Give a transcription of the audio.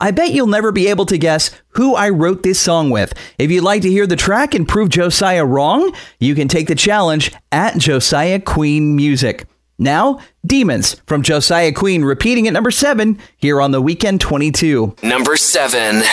I bet you'll never be able to guess who I wrote this song with. If you'd like to hear the track and prove Josiah wrong, you can take the challenge at Josiah Queen Music. Now, Demons from Josiah Queen repeating at number 7 here on the Weekend 22. Number 7.